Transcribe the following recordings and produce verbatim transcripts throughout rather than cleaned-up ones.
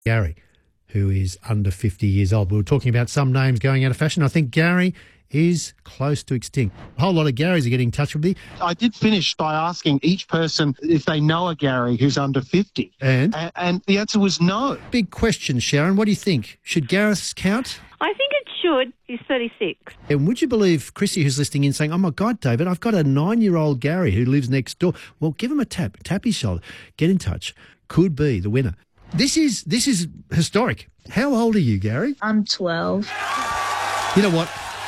Gary, who is under fifty years old. We were talking about some names going out of fashion. I think Gary is close to extinct. A whole lot of Garys are getting in touch with me. I did finish by asking each person if they know a Gary who's under fifty. And? A- and the answer was no. Big question, Sharon. What do you think? Should Gareth count? I think it should. He's thirty-six. And would you believe Chrissy, who's listening in, saying, oh, my God, David, I've got a nine-year-old Gary who lives next door. Well, give him a tap. Tap his shoulder. Get in touch. Could be the winner. This is this is historic. How old are you, Gary? I'm twelve. You know what?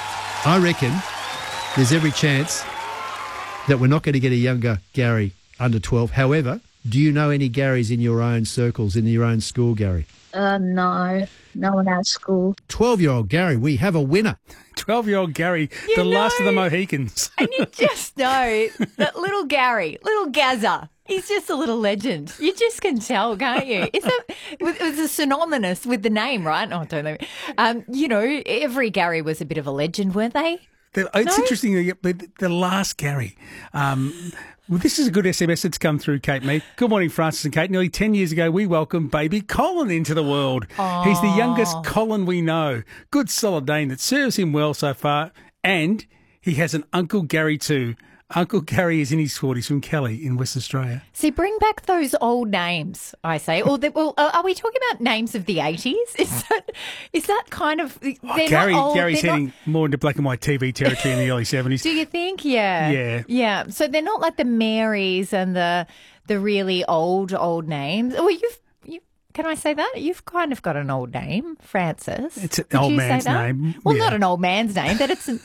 I reckon there's every chance that we're not going to get a younger Gary under twelve. However, do you know any Garys in your own circles, in your own school, Gary? Uh, no. No one at school. twelve-year-old Gary, we have a winner. twelve-year-old Gary, You the know. last of the Mohicans. And you just know that little Gary, little Gazza, he's just a little legend. You just can tell, can't you? It's a, it's a synonymous with the name, right? Oh, don't let me. Um, you know, every Gary was a bit of a legend, weren't they? The, it's No? interesting, that the, the last Gary. Um, well, this is a good S M S that's come through, Kate Mead. Good morning, Francis and Kate. Nearly ten years ago, we welcomed baby Colin into the world. He's the youngest Colin we know. Good, solid name that serves him well so far. And he has an Uncle Gary too. Uncle Gary is in his forties from Kelly in West Australia. See, bring back those old names, I say. Or the, well, uh, are we talking about names of the eighties? Is that is that kind of? They're Oh, Gary, not old, Gary's they're not- heading more into black and white T V territory in the early seventies. Do you think? Yeah. Yeah. Yeah. So they're not like the Marys and the the really old old names. Well, you've you can I say that you've kind of got an old name, Francis. It's an Would old you say man's that? name, Well, yeah. not an old man's name, but it's an,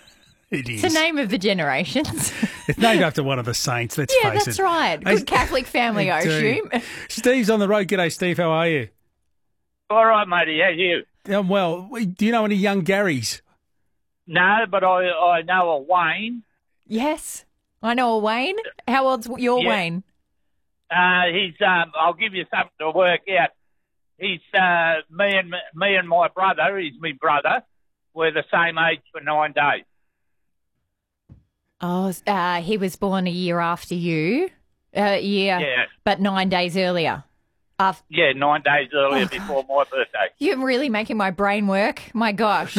It is. it's a name of the generations. It's named after one of the saints, let's Yeah, face it. that's right. Hey, Good Catholic family, I Indeed. assume. Steve's on the road. G'day, Steve. How are you? All right, matey. How you? Um, well, do you know any young Garys? No, but I I know a Wayne. Yes, I know a Wayne. How old's your Yeah. Wayne? Uh, he's um. I'll give you something to work out. He's uh me and me and my brother. He's my brother. We're the same age for nine days. Oh, uh, he was born a year after you. Uh, yeah, Yeah. but nine days earlier. Af- Yeah, nine days earlier Oh. before my birthday. You're really making my brain work. My gosh.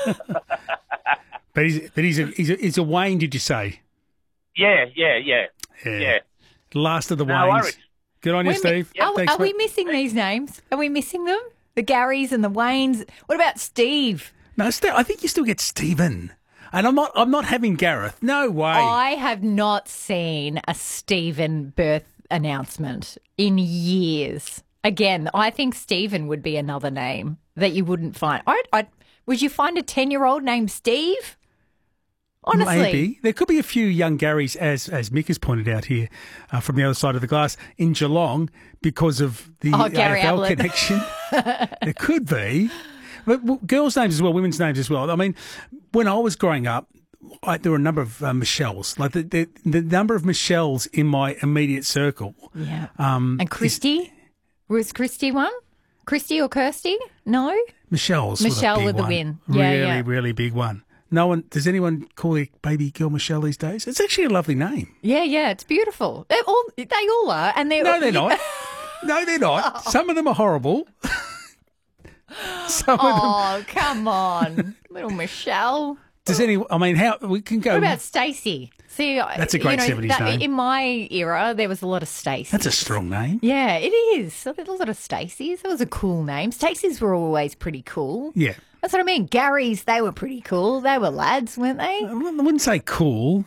But he's but he's a he's a, he's a Wayne. Did you say? Yeah, yeah, yeah, yeah. Last of the No Waynes. worries. Good on you, We're mi- Steve. Are, Thanks, are we mate. missing these names? Are we missing them? The Garys and the Waynes. What about Steve? No, Steve, I think you still get Stephen. And I'm not. I'm not having Gareth. No way. I have not seen a Stephen birth announcement in years. Again, I think Stephen would be another name that you wouldn't find. I, I, would you find a ten-year-old named Steve? Honestly. Maybe. There could be a few young Garys, as as Mick has pointed out here uh, from the other side of the glass, in Geelong because of the Oh, Gary A F L Ablett. connection. There could be. But well, girls' names as well, women's names as well. I mean, when I was growing up, I, there were a number of uh, Michelles. Like the, the the number of Michelles in my immediate circle. Yeah. Um, And Christy? Was Christy one? Christy or Kirsty? No? Michelle's Michelle with, a big with the one. win. Yeah, really, yeah. really big one. No one does anyone call their baby girl Michelle these days? It's actually a lovely name. Yeah, yeah, it's beautiful. They all, they all are. And they're No, they're not. No, they're not. Some of them are horrible. Some of them. Oh, come on. Little Michelle. Does any? I mean, how we can go? What about Stacey? See, That's a you great know, seventies that- name. In my era, there was a lot of Stacey. That's a strong name. Yeah, it is. So there's a lot of Stacey's. That was a cool name. Stacey's were always pretty cool. Yeah. That's what I mean. Gary's, they were pretty cool. They were lads, weren't they? I wouldn't say cool.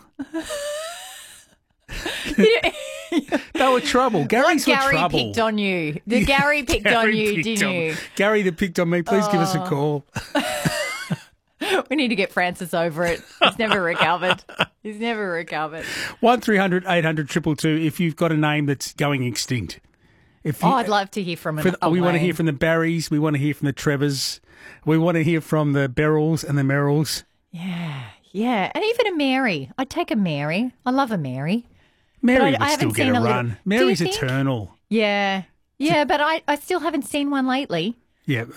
They were trouble. Gary's What were Gary trouble. picked on you. The Gary picked on Gary you, picked didn't on- you? Gary that picked on me. Please give us a Oh. call. We need to get Francis over it. He's never recovered. He's never recovered. One three hundred eight hundred triple two. If you've got a name that's going extinct. If you, Oh, I'd love to hear from for him. the- we want to hear from the Barrys. We want to hear from the Trevors. We want to hear from the Berylls and the Merrills. Yeah, yeah. And even a Mary. I'd take a Mary. I love a Mary. Mary But I- would I still haven't get seen a a little- run. Do you Mary's think? eternal. Yeah. Yeah, but I, I still haven't seen one lately. Yeah.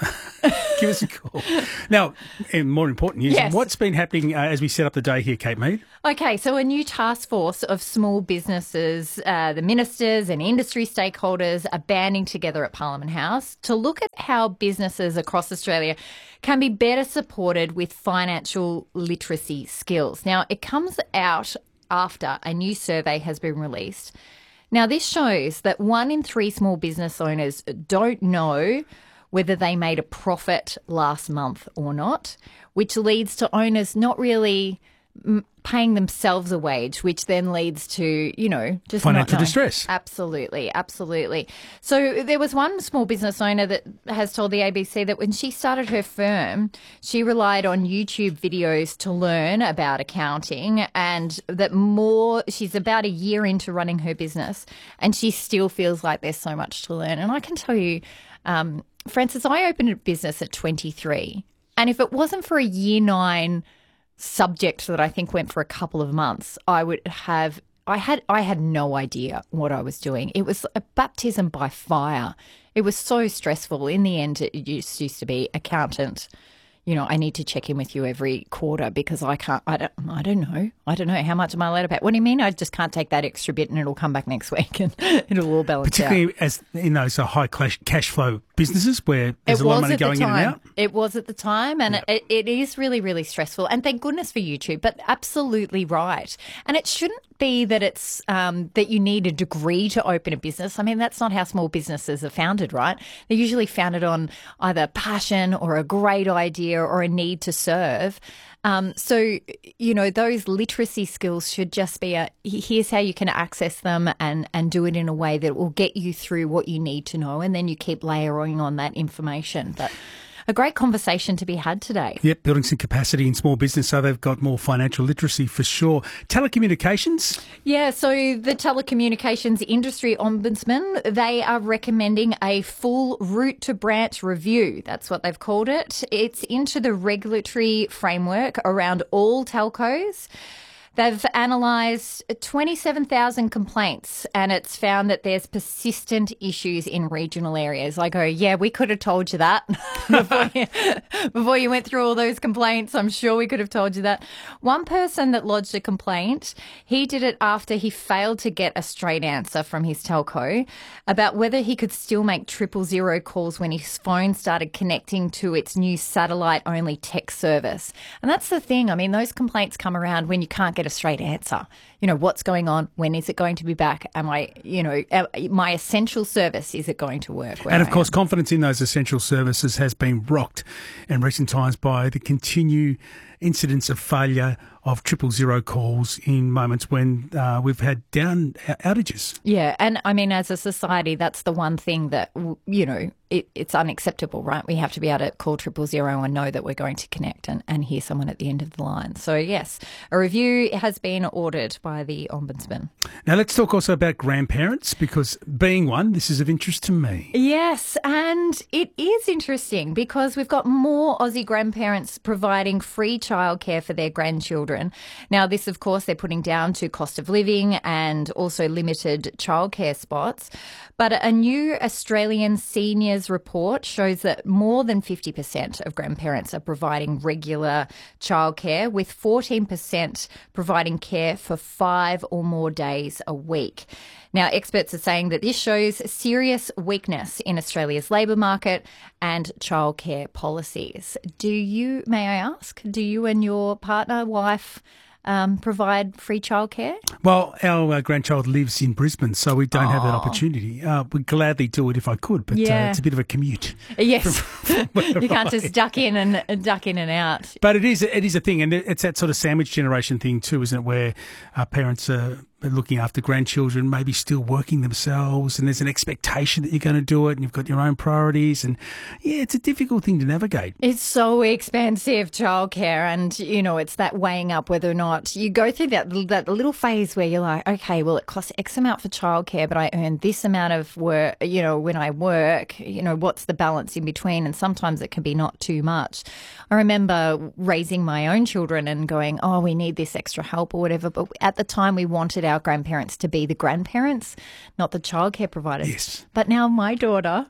Give us a call. Now, and more important news, Yes. what's been happening uh, as we set up the day here, Kate Mead? Okay, so a new task force of small businesses, uh, the ministers and industry stakeholders are banding together at Parliament House to look at how businesses across Australia can be better supported with financial literacy skills. Now, it comes out after a new survey has been released. Now, this shows that one in three small business owners don't know whether they made a profit last month or not, which leads to owners not really m- paying themselves a wage, which then leads to, you know, just Financial not knowing. distress. Absolutely, absolutely. So there was one small business owner that has told the A B C that when she started her firm, she relied on YouTube videos to learn about accounting, and that more, she's about a year into running her business and she still feels like there's so much to learn. And I can tell you, um, Francis, I opened a business at twenty-three, and if it wasn't for a year nine subject that I think went for a couple of months, I would have I had I had no idea what I was doing. It was a baptism by fire. It was so stressful. In the end, it used, used to be accountant. You know, I need to check in with you every quarter because I can't, I don't, I don't know. I don't know. How much am I allowed to pay? What do you mean? I just can't take that extra bit and it'll come back next week and it'll all balance Particularly out. as in those uh, high cash, cash flow businesses where there's It a lot of was money at the going in and time. out. It was at the time, and it, it is really, really stressful. And thank goodness for YouTube, but absolutely right. And it shouldn't be that it's um, that you need a degree to open a business. I mean, that's not how small businesses are founded, right? They're usually founded on either passion or a great idea or a need to serve. Um, so, you know, those literacy skills should just be a here's how you can access them and, and do it in a way that will get you through what you need to know, and then you keep layering on that information. But a great conversation to be had today. Yep, building some capacity in small business so they've got more financial literacy for sure. Telecommunications? Yeah, so the Telecommunications Industry Ombudsman, they are recommending a full route to branch review. That's what they've called it. It's into the regulatory framework around all telcos. They've analysed twenty-seven thousand complaints, and it's found that there's persistent issues in regional areas. I go, yeah, we could have told you that before, you, before you went through all those complaints. I'm sure we could have told you that. One person that lodged a complaint, he did it after he failed to get a straight answer from his telco about whether he could still make triple zero calls when his phone started connecting to its new satellite-only text service. And that's the thing. I mean, those complaints come around when you can't get a straight answer. You know, what's going on? When is it going to be back? Am I, you know, my essential service, is it going to work? And of I course, am? confidence in those essential services has been rocked in recent times by the continued incidents of failure of triple zero calls in moments when uh, we've had down outages. Yeah. And I mean, as a society, that's the one thing that, you know, it, it's unacceptable, right? We have to be able to call triple zero and know that we're going to connect and, and hear someone at the end of the line. So, yes, a review has been ordered by the Ombudsman. Now, let's talk also about grandparents, because being one, this is of interest to me. Yes, and it is interesting because we've got more Aussie grandparents providing free childcare for their grandchildren. Now, this, of course, they're putting down to cost of living and also limited childcare spots. But a new Australian seniors report shows that more than fifty percent of grandparents are providing regular childcare, with fourteen percent providing care for five or more days a week. Now, experts are saying that this shows serious weakness in Australia's labour market and childcare policies. Do you, may I ask, do you and your partner, wife, um, provide free childcare? Well, our uh, grandchild lives in Brisbane, so we don't have that opportunity. Uh, we'd gladly do it if I could, but Yeah. uh, it's a bit of a commute. Yes, where you can't I just duck in and duck in and out. But it is it is a thing, and it's that sort of sandwich generation thing too, isn't it? Where uh, parents are looking after grandchildren, maybe still working themselves, and there's an expectation that you're going to do it, and you've got your own priorities, and yeah, it's a difficult thing to navigate. It's so expensive, childcare, and you know it's that weighing up whether or not you go through that that little phase where you're like, okay, well, it costs X amount for childcare, but I earn this amount of work. You know, when I work, you know, what's the balance in between? And sometimes it can be not too much. I remember raising my own children and going, oh, we need this extra help or whatever. But at the time, we wanted our grandparents to be the grandparents, not the childcare providers. Yes. But now my daughter,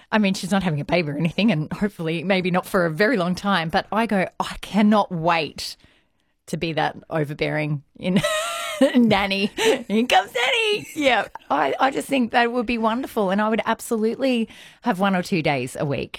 I mean, she's not having a baby or anything, and hopefully maybe not for a very long time. But I go, I cannot wait to be that overbearing in nanny. Here comes nanny. Yeah, I, I just think that would be wonderful, and I would absolutely have one or two days a week.